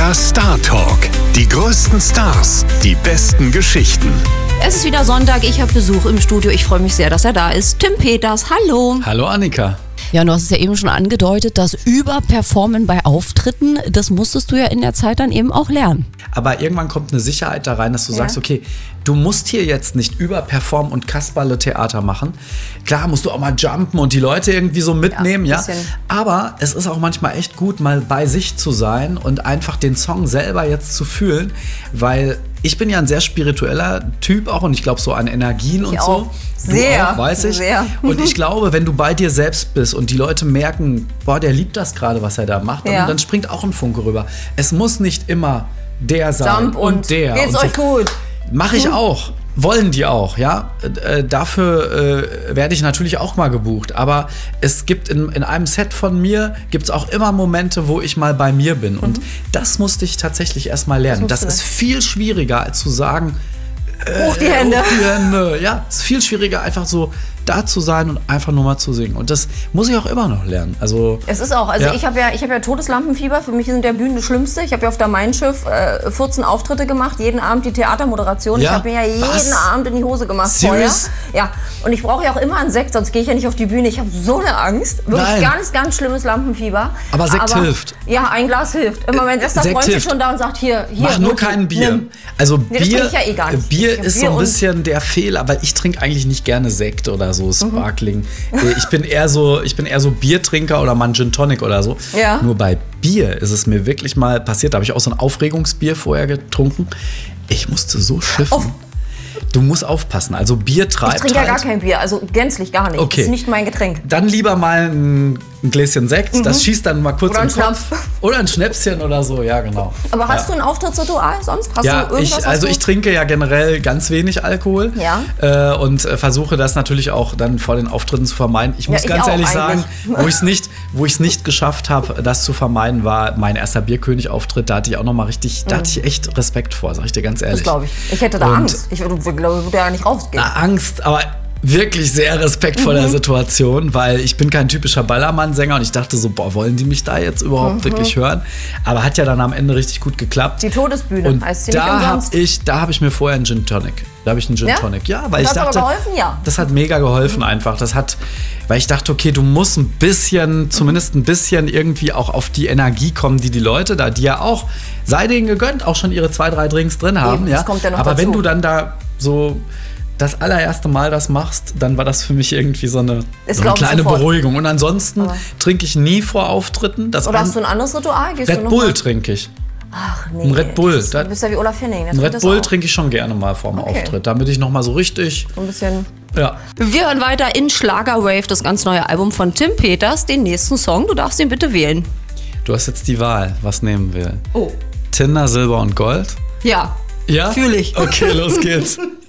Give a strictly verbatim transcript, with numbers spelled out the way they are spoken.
Annika Star Talk. Die größten Stars, die besten Geschichten. Es ist wieder Sonntag, ich habe Besuch im Studio. Ich freue mich sehr, dass er da ist. Tim Peters, hallo. Hallo Annika. Ja, du hast es ja eben schon angedeutet, das Überperformen bei Auftritten, das musstest du ja in der Zeit dann eben auch lernen. Aber irgendwann kommt eine Sicherheit da rein, dass du ja. sagst, okay, du musst hier jetzt nicht überperformen und Kasperle-Theater machen. Klar musst du auch mal jumpen und die Leute irgendwie so mitnehmen, ja. ja. Aber es ist auch manchmal echt gut, mal bei sich zu sein und einfach den Song selber jetzt zu fühlen, weil ich bin ja ein sehr spiritueller Typ auch und ich glaube so an Energien ich und auch. so. Sehr, du auch, weiß ich. Sehr. Und ich glaube, wenn du bei dir selbst bist und die Leute merken, boah, der liebt das gerade, was er da macht, dann, ja. dann springt auch ein Funke rüber. Es muss nicht immer der sein Jump und, und der. Geht's und euch so. gut? Mache ich auch. Wollen die auch, ja. Äh, dafür äh, werde ich natürlich auch mal gebucht. Aber es gibt in, in einem Set von mir, gibt es auch immer Momente, wo ich mal bei mir bin. Mhm. Und das musste ich tatsächlich erst mal lernen. Das, das ist viel schwieriger, als zu sagen, äh, hoch die Hände. Hoch die Hände. Ja, es ist viel schwieriger, einfach so da zu sein und einfach nur mal zu singen. Und das muss ich auch immer noch lernen. Also, es ist auch, also ja. ich habe ja, ich hab ja Todeslampenfieber, für mich sind der Bühnen das Schlimmste. Ich habe ja auf der Main-Schiff äh, vierzehn Auftritte gemacht, jeden Abend die Theatermoderation. Ja? Ich habe mir ja jeden Was? Abend in die Hose gemacht Serious? vorher. Ja, und ich brauche ja auch immer einen Sekt, sonst gehe ich ja nicht auf die Bühne. Ich habe so eine Angst, wirklich Nein. ganz, ganz schlimmes Lampenfieber. Aber Sekt Aber, hilft. Ja, ein Glas hilft. Immer mein bester Sekt Freund ist hilft. schon da und sagt, hier, hier. Mach nur Mutti, kein Bier. nimm. Also Nee, das Bier, trinke ich ja eh gar nicht. Bier Ich hab ist Bier so ein und- bisschen der Fehler, weil ich trinke eigentlich nicht gerne Sekt oder so, Sparkling. Ich bin eher so, ich bin eher so Biertrinker oder mal ein Gin Tonic oder so. Ja. Nur bei Bier ist es mir wirklich mal passiert, da habe ich auch so ein Aufregungsbier vorher getrunken. Ich musste so schiffen. Auf- Du musst aufpassen, also Bier treibt Ich trinke ja halt. gar kein Bier, also gänzlich gar nicht. Okay. Das ist nicht mein Getränk. Dann lieber mal ein, ein Gläschen Sekt, das schießt dann mal kurz Oder im ein Schnaps. Kopf. Oder ein Schnäpschen oder so, ja genau. Aber hast ja. du ein Auftrittsritual sonst? Hast Ja, du irgendwas, ich, also was ich du trinke ja generell ganz wenig Alkohol Ja. äh, und äh, versuche das natürlich auch dann vor den Auftritten zu vermeiden. Ich muss ich ganz auch ehrlich sagen, eigentlich. wo ich es nicht, wo ich es nicht geschafft habe, das zu vermeiden, war mein erster Bierkönig-Auftritt. Da hatte ich auch noch mal richtig, da hatte ich echt Respekt vor, sag ich dir ganz ehrlich. Das glaube ich. Ich hätte da Und- Angst. Ich würde, glaube, ich würde ja nicht rausgehen. Na, Angst, aber wirklich sehr respektvoller Mhm. Situation, weil ich bin kein typischer Ballermann-Sänger und ich dachte so, boah, wollen die mich da jetzt überhaupt Mhm. wirklich hören? Aber hat ja dann am Ende richtig gut geklappt. Die Todesbühne Und heißt sie nicht da habe umsonst. ich, da habe ich mir vorher einen Gin Tonic. Da habe ich einen Gin Ja? Tonic. Ja, weil Das ich hat aber dachte, geholfen, ja. das hat mega geholfen einfach. Das hat, weil ich dachte, okay, du musst ein bisschen, zumindest ein bisschen irgendwie auch auf die Energie kommen, die die Leute da, die ja auch, sei denen gegönnt, auch schon ihre zwei, drei Drinks drin haben. Eben, ja. das kommt ja noch aber dazu. wenn du dann da so das allererste Mal das machst, dann war das für mich irgendwie so eine, Das so eine glaub ich kleine sofort. Beruhigung. Und ansonsten Aber- trinke ich nie vor Auftritten. Das Oder ein- hast du ein anderes Ritual? Gehst du Red noch Bull mal? trinke ich. Ach nee. Ein Red Bull. Das, du bist ja wie Olaf Henning. der Ein trinkt Red das Bull auch. trinke ich schon gerne mal vorm Okay. Auftritt, damit ich noch mal so richtig, So ein bisschen. ja. Wir hören weiter in Schlagerwave, das ganz neue Album von Tim Peters, den nächsten Song. Du darfst ihn bitte wählen. Du hast jetzt die Wahl. Was nehmen wir? Oh. Tinder, Silber und Gold? Ja. Ja? Fühl ich. Okay, los geht's.